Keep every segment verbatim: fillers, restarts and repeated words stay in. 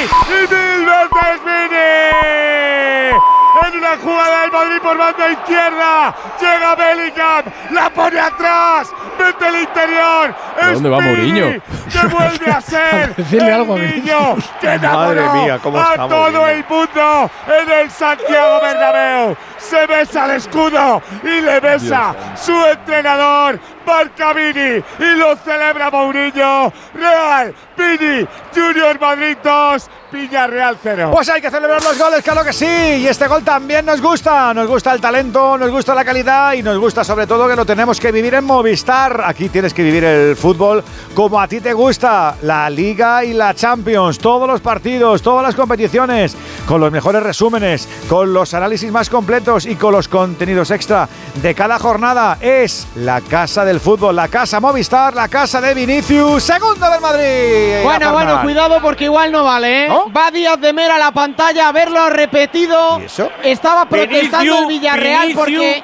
y mil veces Vini. En una jugada del Madrid por banda izquierda, llega Bellingham, la pone atrás, mete el interior. ¿Dónde va Mourinho? Que vuelve a ser decirle el algo a niño que enamoró Madre mía, cómo a está todo Mourinho. el mundo en el Santiago Bernabéu. Se besa el escudo y le besa su entrenador, marca Vini, y lo celebra Mourinho. Real, Vini, Junior Madrid dos, Villarreal cero. Pues hay que celebrar los goles, claro que sí. Y este gol también nos gusta. Nos gusta el talento, nos gusta la calidad y nos gusta sobre todo que lo tenemos que vivir en Movistar. Aquí tienes que vivir el fútbol como a ti te gusta. La Liga y la Champions. Todos los partidos, todas las competiciones. Con los mejores resúmenes, con los análisis más completos y con los contenidos extra de cada jornada. Es la casa del fútbol, la casa Movistar, la casa de Vinicius, segundo del Madrid. Bueno, bueno, cuidado porque igual no vale, ¿eh? ¿No? Va Díaz de Mera a la pantalla a verlo repetido. ¿Y eso? Estaba protestando Vinicius, el Villarreal Vinicius. porque…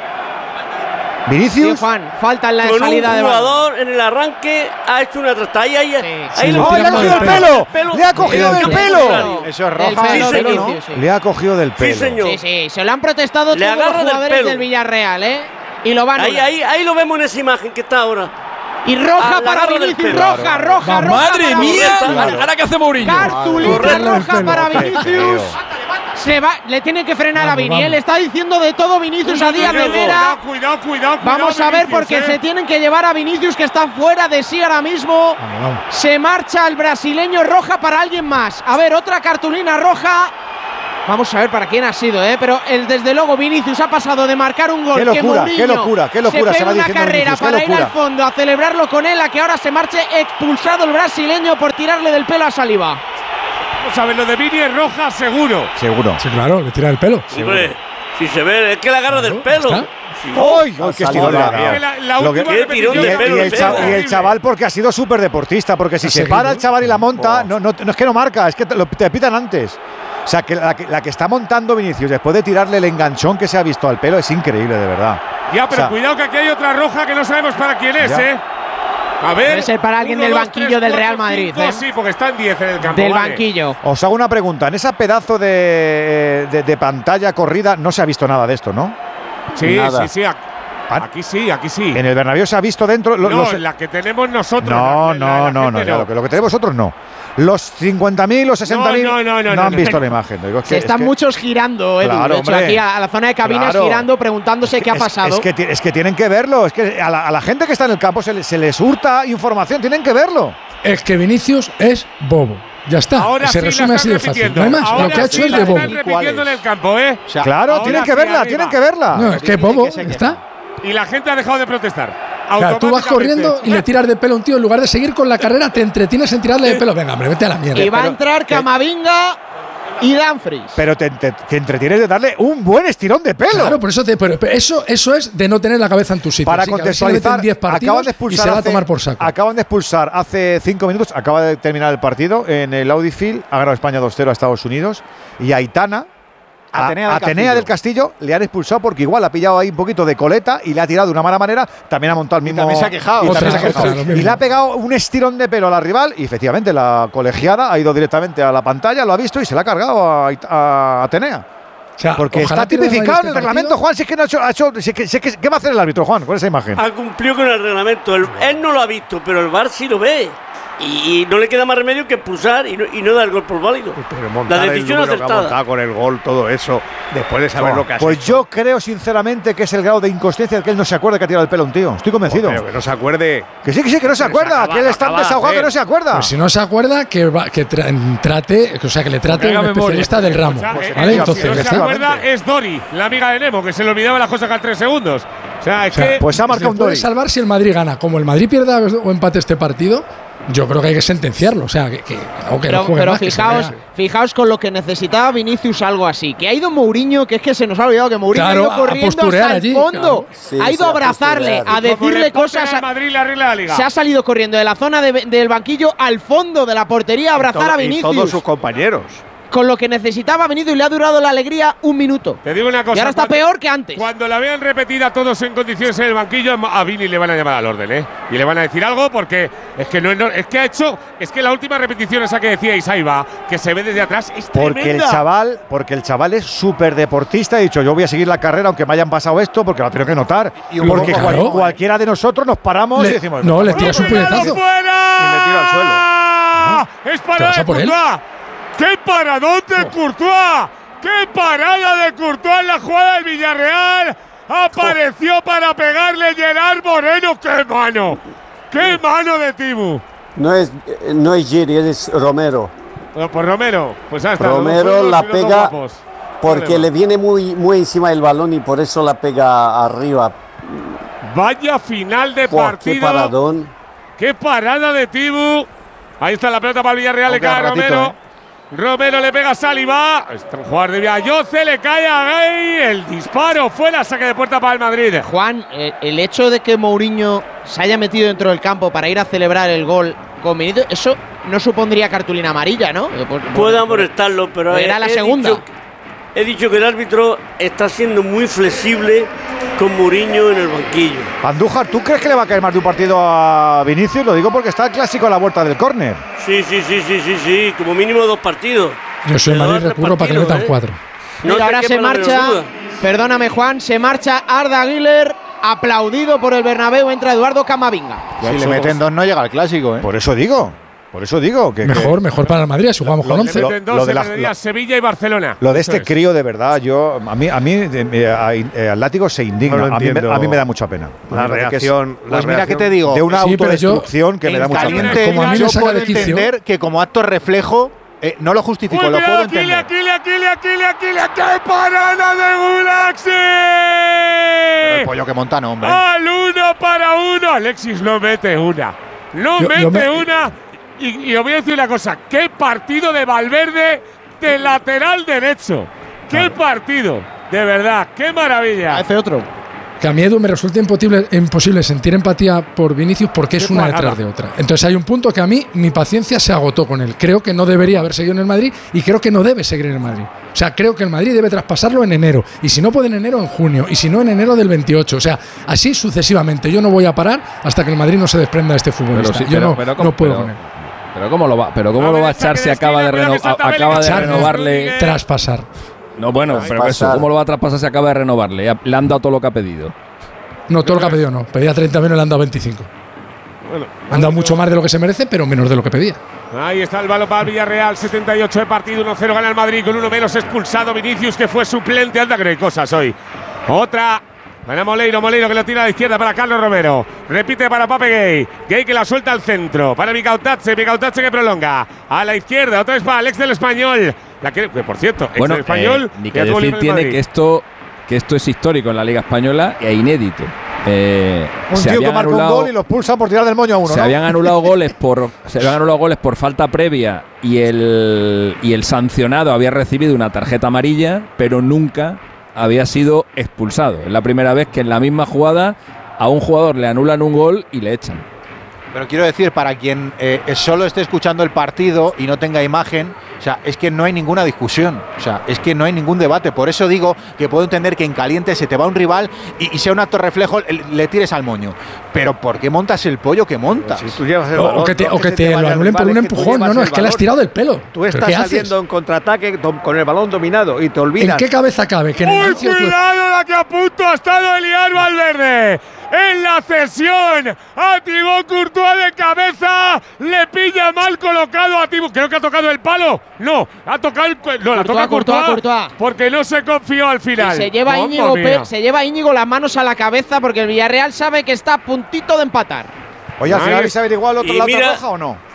Vinicius. Sí, Juan, falta en la Con salida un de balón. jugador en el arranque ha hecho una trasta. Ahí, ahí, ahí sí, lo ¡Oh, le ha tiramos cogido el del pelo! ¡Le ha cogido del Del pelo! pelo. Eso es Del roja. pelo Sí, de señor. Vinicius, sí. Le ha cogido del pelo. Sí, señor. Sí, sí, se lo han protestado Le todos los agarra del jugadores pelo. del Villarreal, ¿eh? Y lo van a Ahí, ahí, ahí lo vemos en esa imagen que está ahora. Y roja Ah, la para agarra del Vinicius, pelo. roja, roja, Va, roja. ¡Madre para mía! Vinicius. ¿Ahora ahora qué hace Mourinho? Cartulina Correcto. roja para Te Vinicius. creo. Se va, le tiene que frenar Vamos, a Vini. vamos. Él está diciendo de todo Vinicius a Díaz de Mera. Cuidado, cuidado, cuidado. Vamos a ver Vinicius, porque eh. se tienen que llevar a Vinicius, que está fuera de sí ahora mismo. Vamos, vamos. Se marcha el brasileño, roja para alguien más. A ver, otra cartulina roja. Vamos a ver para quién ha sido, ¿eh? Pero el, desde luego Vinicius ha pasado de marcar un gol Qué que locura, Mourinho qué locura, qué locura se se va pega una diciendo carrera Vinicius, qué para ir locura. al fondo a celebrarlo con él, a que ahora se marche expulsado el brasileño por tirarle del pelo a Saliba. Vamos a ver, lo de Vini es roja seguro. Seguro. Sí, claro, le tira el pelo. Hombre, si se ve, es que la agarra del pelo. ¿está? Sí. ¡Ay! ¡Ay, qué estirón le ha Madre dado! mía. La, la Lo que- última Qué repetición tirón Y de el, pelo, y el el cha- pelo. y el chaval porque ha sido súper deportista, porque si Ha se seguido. para el chaval y la monta, Oh. no, no, no es que no marca, es que te, lo, te pitan antes. O sea, que la, que la que está montando Vinicius después de tirarle el enganchón que se ha visto al pelo es increíble, de verdad. Ya, pero O sea, cuidado que aquí hay otra roja que no sabemos para quién es, Ya. ¿eh? A ver. Debe ser para alguien uno, del dos, banquillo tres, del cuatro, Real Madrid, cinco, ¿eh? Sí, porque están diez en el campo. Del vale. banquillo. Os hago una pregunta. En esa pedazo de, de, de pantalla corrida no se ha visto nada de esto, ¿no? Sí, Nada. sí, sí. ac- Ah. Aquí sí, aquí sí. En el Bernabéu se ha visto dentro. lo- no, los- la que tenemos nosotros. no, la- la- no, la no, no, gente ya, lo, que, lo que tenemos nosotros no. Los cincuenta mil, los sesenta mil No, no, no, no, han no, visto no. la imagen. Digo, es que- Se es están que- muchos girando, Edu. Claro, de hecho, hombre. aquí a, a la zona de cabinas Claro. girando, preguntándose qué ha Es- pasado. Es que, ti- es que tienen que verlo. Es que a la, a la gente que está en el campo se, le- se les hurta información. Tienen que verlo. Es que Vinicius es bobo. Ya está. Ahora se sí resume la así de están fácil. repitiendo. No hay más. Ahora Lo que ha hecho sí es la de bobo. están repitiendo en el campo, ¿eh? O sea, Claro, ahora tienen que sí, verla, arriba. tienen que verla. No, es que es bobo. Ya está. Y la gente ha dejado de protestar. Claro, tú vas Automáticamente. corriendo y le tiras de pelo a un tío. En lugar de seguir con la carrera, te entretienes en tirarle de pelo. Venga, hombre, vete a la mierda. y va a pero- entrar que- Camavinga y Dumfries. Pero te, te- te entretienes de darle un buen estirón de pelo. Claro, por eso, te, pero, pero eso, eso es de no tener la cabeza en tu sitio. Para Así que a ver si le meten contextualizar, diez partidos acaban de y expulsar se va a hace- tomar por saco. Acaban de expulsar hace cinco minutos, acaba de terminar el partido en el Audi Field, ha ganado España dos cero a Estados Unidos y a Aitana, a- Atenea del Atenea del Castillo, le han expulsado porque igual ha pillado ahí un poquito de coleta y le ha tirado de una mala manera, también ha montado el mismo… también se ha quejado. y también Otra, se ha quejado. otra, lo mismo. Y le ha pegado un estirón de pelo a la rival y efectivamente la colegiada ha ido directamente a la pantalla, lo ha visto y se la ha cargado a, Ait- a Atenea. O sea, Porque ojalá está pierda tipificado en este el partido. reglamento, Juan, si es que no ha hecho… ha hecho- si es que- si es que- ¿qué va a hacer el árbitro, Juan, con esa imagen? Ha cumplido con el reglamento. El- él no lo ha visto, pero el V A R sí lo ve. Y, y no le queda más remedio que expulsar y no, y no dar gol por válido. Pero montar La el decisión número que ha acertada. montado con el gol, todo eso, después de saber No, lo que ha pues hecho. yo creo sinceramente que es el grado de inconsciencia de que él no se acuerda que ha tirado el pelo a un tío. Estoy convencido. Pero que no se acuerde. Que sí, que sí, que no se Pero se acuerda. acaba- que él está acaba de desahogado, que hacer. no se acuerda. Pues si no se acuerda, que, va- que tra- trate, o sea, que le trate haga un memoria. especialista del ramo. O sea, Pues eh, ¿Vale? eh, Entonces, si no ya se está. acuerda, es Dori, la amiga de Nemo, que se le olvidaba las cosas cada tres segundos. O sea, es O sea, que. Pues ha Se marcado un puede Dori. salvar si el Madrid gana. Como el Madrid pierda o empate este partido, yo creo que hay que sentenciarlo. O sea, que, que, no, que Pero, no juegue pero más, que se fijaos, vea. fijaos con lo que necesitaba Vinicius, algo así. Que ha ido Mourinho, que es que se nos ha olvidado que Mourinho Claro, ha ido a corriendo posturear hasta allí, el fondo. claro. Sí, ha ido sí, a a abrazarle, posturear. a decirle Como le cosas. pongan al Madrid le arregla la liga. Se ha salido corriendo de la zona de- del banquillo al fondo de la portería a abrazar Todo- a y Vinicius. todos sus compañeros. con lo que necesitaba ha venido y le ha durado la alegría un minuto. Te digo una cosa. Y ahora está cuando, peor que antes. Cuando la vean repetida todos en condiciones en el banquillo, a Vini le van a llamar al orden, ¿eh? Y le van a decir algo porque es que no, no es que ha hecho, es que la última repetición esa que decíais, ahí va, que se ve desde atrás, es porque tremenda. el chaval, porque el chaval es súper deportista, ha dicho, yo voy a seguir la carrera aunque me hayan pasado esto, porque lo tengo que notar. Y porque poco, cual, claro. cualquiera de nosotros nos paramos Le, y decimos, no, le tiras un puñetazo. ¡Fuera! Y me tiro al suelo. ¡Es ¿Te vas parada a de por él? Courtois! ¡Qué paradón de Oh. Courtois! ¡Qué parada de Courtois en la jugada del Villarreal! Apareció para pegarle Gerard Moreno. ¡Qué mano! ¡Qué mano de Tibu! No es, no es Giri, es Romero. Bueno, pues Romero, pues hasta Romero la pega porque le viene muy, muy encima el balón y por eso la pega arriba. Vaya final de Buah, partido. qué paradón. ¡Qué parada de Tibu! Ahí está la pelota para el Villarreal, le Aunque cae a a ratito, Romero. ¿eh? Romero le pega a Saliba. Está un jugador de Villayoce, le cae a Gay. El disparo fuera, saque de puerta para el Madrid. Juan, eh, el hecho de que Mourinho se haya metido dentro del campo para ir a celebrar el gol con Benito, eso no supondría cartulina amarilla, ¿no? Puede amonestarlo, pero era he- la he segunda. dicho- he dicho que el árbitro está siendo muy flexible con Mourinho en el banquillo. Andújar, ¿tú crees que le va a caer más de un partido a Vinicius? Lo digo porque está el clásico a la vuelta del córner. Sí, sí, sí, sí, sí, sí, como mínimo dos partidos. Yo soy Le Madrid, da tres recurro para que le metan partidos, ¿eh? cuatro. No Mira, te ahora quepa se la menor marcha, duda. perdóname Juan, se marcha Arda Güler, aplaudido por el Bernabéu, entra Eduardo Camavinga. Si le meten dos no llega al clásico, ¿eh? Por eso digo, por eso digo que Mejor, mejor para el Madrid, si jugamos con Le once. lo- meten dos lo de en la- el día lo- Sevilla y Barcelona. Lo de Eso este es. crío, de verdad, yo a mí, a mí eh, a- eh, al látigo se indigna. No lo a, mí me, entiendo. a mí me da mucha pena. A mí La me parece que es reacción. la Pues mira reacción que te digo, de una Sí, pero yo- autodestrucción que me da en mucha pena. caliente Como a mí me yo saca puedo de quicio. entender que como acto reflejo eh, no lo justifico, Uy, lo cuidado, puedo Aquile, entender. Aquile, Aquile, Aquile, Aquile, ¡qué parada de Gulaxi! Pero el pollo que monta no, hombre. Al uno para uno. Alexis no mete una. No Yo- mete yo me- una. Y, y os voy a decir una cosa. ¡Qué partido de Valverde de lateral derecho! ¡Qué partido! De verdad, qué maravilla. Hace otro. Que a mí, Edu, me resulta imposible, imposible sentir empatía por Vinicius porque es Qué una parada. detrás de otra. Entonces hay un punto que a mí, mi paciencia se agotó con él. Creo que no debería haber seguido en el Madrid y creo que no debe seguir en el Madrid. O sea, creo que el Madrid debe traspasarlo en enero. Y si no puede en enero, en junio. Y si no, en enero del veintiocho. O sea, así sucesivamente. Yo no voy a parar hasta que el Madrid no se desprenda de este futbolista. sí, Yo pero- no, pero ¿cómo- no puedo pero- con él. Pero cómo lo va, pero cómo A lo ver, va a saque echar de si acaba de, esquina, reno- cuidado que salta acaba de Bellingham. renovarle? Traspasar. No, bueno, pero eso, Traspasar. ¿cómo lo va a traspasar si acaba de renovarle? Ya Le han dado todo lo que ha pedido. No, todo lo que ha pedido no. Pedía treinta millones, le han dado veinticinco. Bueno, Han dado mucho más de lo que se merece, pero menos de lo que pedía. ahí está el balón para el Villarreal, setenta y ocho de partido, uno cero gana el Madrid con uno menos expulsado Vinicius, que fue suplente. Anda, que hay cosas hoy. Otra. Gana Moleiro, Moleiro que lo tira a la izquierda para Carlos Romero. Repite para Pape Gay. Gay que la suelta al centro. Para Micautache, Micautache que prolonga. A la izquierda, otra vez para Alex del Español. La que, que, por cierto, ex Bueno, del Español. eh, ni y que ha tuvo decir libre el tiene Madrid. que esto, que esto es histórico en la Liga Española e inédito. Eh, Un se tío que habían marca un anulado- gol y lo expulsa por tirar del moño a uno, se ¿no? habían anulado goles por se habían anulado goles por falta previa y el y el sancionado había recibido una tarjeta amarilla, pero nunca había sido expulsado. Es la primera vez que en la misma jugada a un jugador le anulan un gol y le echan. Pero quiero decir, para quien eh, solo esté escuchando el partido y no tenga imagen, o sea, es que no hay ninguna discusión, o sea, es que no hay ningún debate. Por eso digo que puedo entender que en caliente se te va un rival y, y sea un acto reflejo, el- le tires al moño. Pero ¿por qué montas el pollo que montas? Si tú llevas el O, balón, o que te, no o que se te lo vaya el anulen por rival, un es que tú empujón. No, llevas no, el es que le has balón. tirado del pelo. Tú ¿Pero estás qué haces? saliendo en contraataque to- con el balón dominado y te olvidas. ¿En qué cabeza cabe? Que en el ¡Uy, inicio tú- cuidado la que a punto ha estado Eliar Valverde! En la cesión a Thibaut Courtois de cabeza, le pilla mal colocado a Thibaut. Creo que ha tocado el palo. No, ha tocado el. cu- No, la Courtois, toca Courtois, Courtois, Courtois. porque no se confió al Y final. se lleva, Mamma Íñigo, mía. Pe- se lleva Íñigo las manos a la cabeza porque el Villarreal sabe que está a puntito de empatar. Oye, al Ahí final es- habéis averiguado el otro, y la otra mira- roja o no?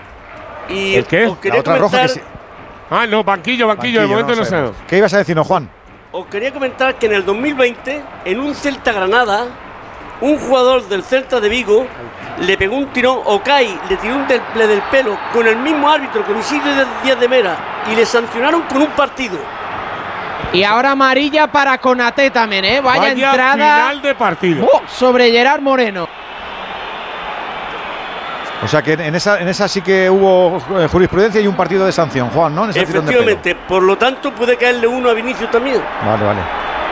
Y ¿El qué? os quería La otra roja comentar, que sí. Ah, no, banquillo, banquillo, de momento no sé. ¿Qué ibas a decir, no, Juan? os quería comentar que en el dos mil veinte, en un Celta Granada, un jugador del Celta de Vigo le pegó un tirón, Okai le tiró un temple del pelo con el mismo árbitro, con Isidro Díaz de Mera, y le sancionaron con un partido. Y ahora amarilla para Konaté también, ¿eh? Vaya, Vaya entrada final de partido. ¡Oh! sobre Gerard Moreno. O sea que en esa, en esa sí que hubo eh, jurisprudencia y un partido de sanción, Juan, ¿no? En ese tirón de pelo. Efectivamente, por lo tanto puede caerle uno a Vinicius también. Vale, vale.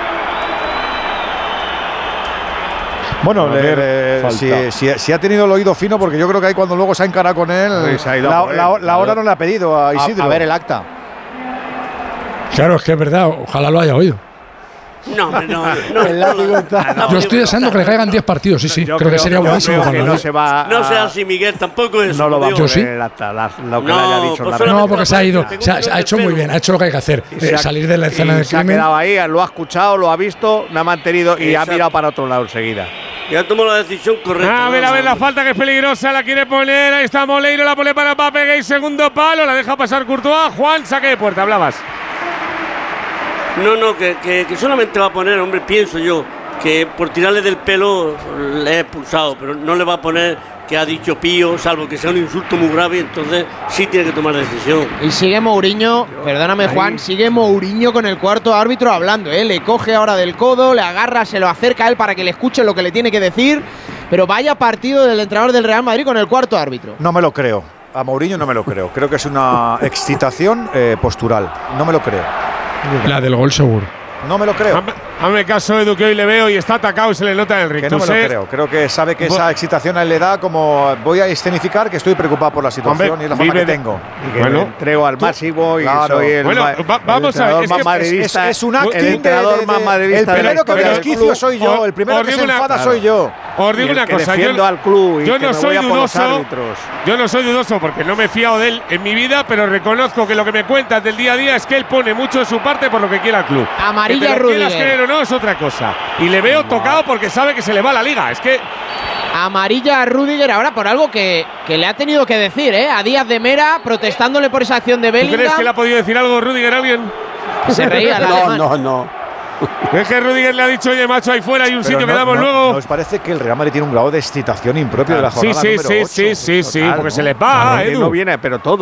Bueno, A le- ver, le- falta. si, si- si ha tenido el oído fino, porque yo creo que ahí cuando luego se ha encarado con él, Sí, se ha ido la, a por él, la- la claro. hora no le ha pedido a A, Isidro. a ver el acta. Claro, es que es verdad, ojalá lo haya oído. No, hombre, no, no. El látigo está- no, Yo estoy deseando que le caigan diez partidos, sí, sí. Yo Creo que sería yo buenísimo creo para que los no dos. se va No a- sea así, Miguel, tampoco es. No lo va a Yo sí. poner hasta la- lo que No, le haya dicho pues la solamente No, porque se ha ido. Pegó Se ha, un se ha tiro hecho del muy pelo. bien, ha hecho lo que hay que hacer. Y se eh, ha- salir de la escena y del se ha crimen. quedado ahí, lo ha escuchado, lo ha visto, me ha mantenido y Exacto. ha mirado para otro lado enseguida. Y ha tomado la decisión correcta. A ver, ¿no? a ver, la falta que es peligrosa, la quiere poner. Ahí está Moleiro, la pone para Mbappé, Gay, segundo palo, la deja pasar Courtois. Juan, saque de puerta, hablabas. No, no, que, que, que solamente va a poner, hombre, pienso yo, que por tirarle del pelo le he expulsado, pero no le va a poner que ha dicho Pío, salvo que sea un insulto muy grave, entonces sí tiene que tomar decisión. Y sigue Mourinho, perdóname Juan, sigue Mourinho con el cuarto árbitro hablando, ¿eh? Le coge ahora del codo, le agarra, se lo acerca a él para que le escuche lo que le tiene que decir. Pero vaya partido del entrenador del Real Madrid con el cuarto árbitro. No me lo creo. A Mourinho no me lo creo. Creo que es una excitación eh, postural. No me lo creo. La del gol seguro. No me lo creo. Hazme, hazme caso, Edu, que hoy le veo y está atacado y se le nota el Que no rictus. me lo ¿eh? creo. Creo que sabe que esa excitación a él le da como voy a escenificar que estoy preocupado por la situación Hombre, y es la forma vive que de- tengo. Y que Bueno. me entrego al máximo y Claro. soy el, Bueno, ma- va- el vamos a ver, entrenador es más que- madridista. Es, es un el acting el de- entrenador de- de- más madridista El de la primero que me historia del desquicio club. soy yo. El primero Os que se digo una- enfada claro. soy yo. Os Y digo el una que cosa, defiendo yo, al club y yo que no me soy voy a por los dudoso. árbitros. Yo no soy dudoso porque no me he fiado de él en mi vida, pero reconozco que lo que me cuentas del día a día es que él pone mucho de su parte por lo que quiera el club. Amarilla que te lo quieras Rüdiger. creer o no es otra cosa. Y le veo tocado porque sabe que se le va la liga. Es que Amarilla a Rüdiger ahora por algo que, que le ha tenido que decir, ¿eh? A Díaz de Mera protestándole por esa acción de ¿tú crees que Bellingham. le ha podido decir algo Rüdiger a alguien? Se reía el No, alemán. no, no. Es que Rüdiger le ha dicho, oye, macho, ahí fuera hay un Pero sitio que no- damos no- luego. ¿no os parece que el Real Madrid tiene un grado de excitación impropio de la Sí, jornada sí, número sí, ocho? sí, sí, sí, Total, porque ¿no? se les va, Claro, que Edu. no viene, pero todo.